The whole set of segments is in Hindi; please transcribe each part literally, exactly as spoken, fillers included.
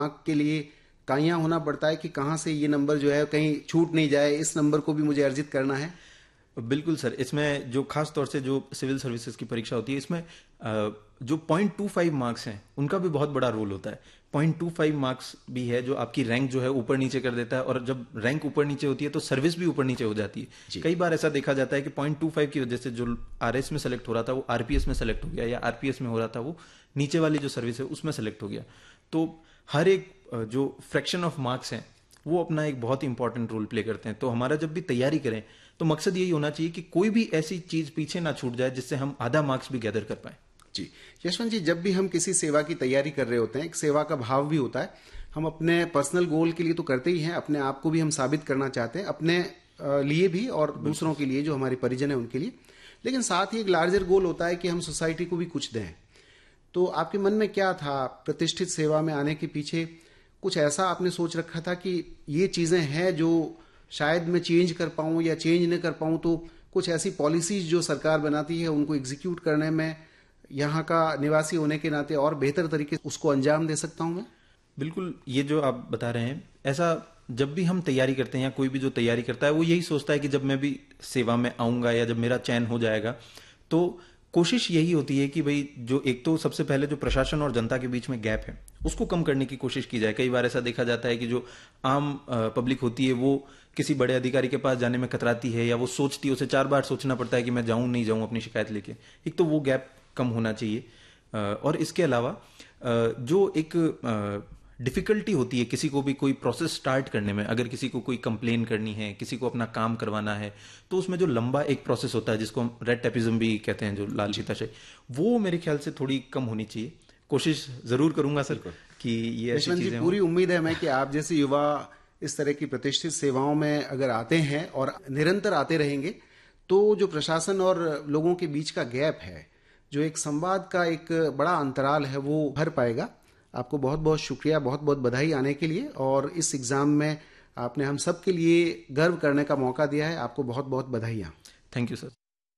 आँख के लिए काइयाँ होना पड़ता है कि कहाँ से ये नंबर जो है कहीं छूट नहीं जाए, इस नंबर को भी मुझे अर्जित करना है? बिल्कुल सर, इसमें जो खास तौर से जो सिविल सर्विसेज की परीक्षा होती है, इसमें अ, जो पॉइंट टू फाइव मार्क्स हैं उनका भी बहुत बड़ा रोल होता है। पॉइंट टू फाइव मार्क्स भी है जो आपकी रैंक जो है ऊपर नीचे कर देता है, और जब रैंक ऊपर नीचे होती है तो सर्विस भी ऊपर नीचे हो जाती है। कई बार ऐसा देखा जाता है कि पॉइंट टू फाइव की वजह से जो आरएस में सेलेक्ट हो रहा था वो आरपीएस में सेलेक्ट हो गया, या आरपीएस में हो रहा था वो नीचे वाली जो सर्विस है उसमें सेलेक्ट हो गया। तो हर एक अ, जो फ्रैक्शन ऑफ मार्क्स हैं वो अपना एक बहुत ही इंपॉर्टेंट रोल प्ले करते हैं। तो हमारा जब भी तैयारी करें तो मकसद यही होना चाहिए कि कोई भी ऐसी चीज पीछे ना छूट जाए जिससे हम आधा मार्क्स भी गैदर कर पाए। जी यशवंत जी, जब भी हम किसी सेवा की तैयारी कर रहे होते हैं, एक सेवा का भाव भी होता है। हम अपने पर्सनल गोल के लिए तो करते ही हैं, अपने आप को भी हम साबित करना चाहते हैं, अपने लिए भी और दूसरों के लिए, जो हमारे परिजन हैं उनके लिए। लेकिन साथ ही एक लार्जर गोल होता है कि हम सोसाइटी को भी कुछ दें। तो आपके मन में क्या था प्रतिष्ठित सेवा में आने के पीछे? कुछ ऐसा आपने सोच रखा था कि ये चीजें हैं जो शायद मैं चेंज कर पाऊं या चेंज न कर पाऊं, तो कुछ ऐसी पॉलिसीज जो सरकार बनाती है उनको एग्जीक्यूट करने में यहाँ का निवासी होने के नाते और बेहतर तरीके से उसको अंजाम दे सकता हूं मैं? बिल्कुल, ये जो आप बता रहे हैं, ऐसा जब भी हम तैयारी करते हैं या कोई भी जो तैयारी करता है वो यही सोचता है कि जब मैं भी सेवा में आऊंगा या जब मेरा चयन हो जाएगा तो कोशिश यही होती है कि भाई जो एक तो सबसे पहले जो प्रशासन और जनता के बीच में गैप है उसको कम करने की कोशिश की जाए। कई बार ऐसा देखा जाता है कि जो आम पब्लिक होती है वो किसी बड़े अधिकारी के पास जाने में कतराती है, या वो सोचती है, उसे चार बार सोचना पड़ता है कि मैं जाऊं नहीं जाऊं अपनी शिकायत लेके। एक तो वो गैप कम होना चाहिए। और इसके अलावा जो एक डिफिकल्टी होती है किसी को भी कोई प्रोसेस स्टार्ट करने में, अगर किसी को कोई कंप्लेन करनी है, किसी को अपना काम करवाना है, तो उसमें जो लंबा एक प्रोसेस होता है जिसको हम रेड टेपिज्म भी कहते हैं, जो लाल फीताशाही, वो मेरे ख्याल से थोड़ी कम होनी चाहिए। कोशिश जरूर करूंगा सर कि ये ऐसी चीजें पूरी उम्मीद है मैं कि आप जैसे युवा इस तरह की प्रतिष्ठित सेवाओं में अगर आते हैं और निरंतर आते रहेंगे तो जो प्रशासन और लोगों के बीच का गैप है, जो एक संवाद का एक बड़ा अंतराल है, वो भर पाएगा। आपको बहुत बहुत शुक्रिया, बहुत बहुत बधाई आने के लिए, और इस एग्जाम में आपने हम सब के लिए गर्व करने का मौका दिया है। आपको बहुत बहुत बधाइयाँ। Thank you sir.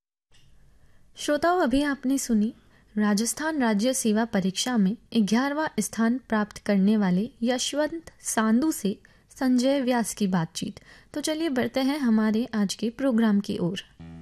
श्रोताओं, अभी आपने सुनी राजस्थान राज्य सेवा परीक्षा में ग्यारहवां स्थान प्राप्त करने वाले यशवंत सांधू से संजय व्यास की बातचीत। तो चलिए बढ़ते हैं हमारे आज के प्रोग्राम की ओर।